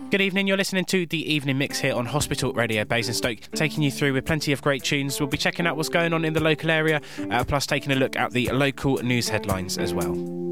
Good evening, you're listening to the Evening Mix here on Hospital Radio Basingstoke, taking you through with plenty of great tunes. We'll be checking out what's going on in the local area, plus taking a look at the local news headlines as well.